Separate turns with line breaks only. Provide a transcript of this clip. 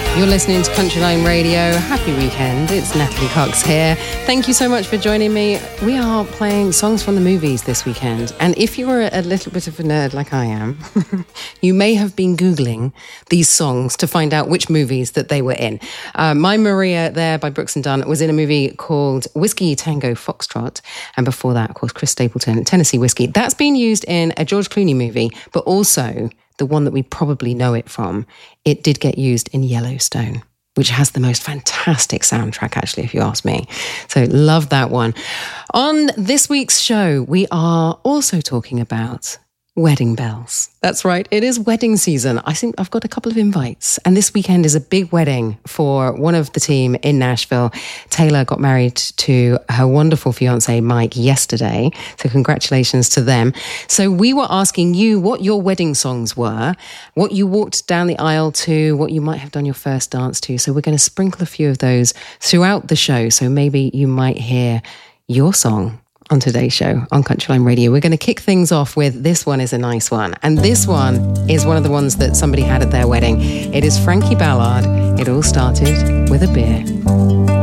You're listening to Countryline Radio. Happy weekend. It's Natalie Cox here. Thank you so much for joining me. We are playing songs from the movies this weekend. And if you're a little bit of a nerd like I am, you may have been Googling these songs to find out which movies that they were in. My Maria there by Brooks and Dunn was in a movie called Whiskey Tango Foxtrot. And before that, of course, Chris Stapleton, Tennessee Whiskey. That's been used in a George Clooney movie, but also the one that we probably know it from, it did get used in Yellowstone, which has the most fantastic soundtrack, actually, if you ask me. So love that one. On this week's show, we are also talking about wedding bells. That's right. It is wedding season. I think I've got a couple of invites. And this weekend is a big wedding for one of the team in Nashville. Taylor got married to her wonderful fiance, Mike, yesterday. So congratulations to them. So we were asking you what your wedding songs were, what you walked down the aisle to, what you might have done your first dance to. So we're going to sprinkle a few of those throughout the show. So maybe you might hear your song on today's show on Countryline Radio. We're going to kick things off with this one is a nice one. And this one is one of the ones that somebody had at their wedding. It is Frankie Ballard. It all started with a beer.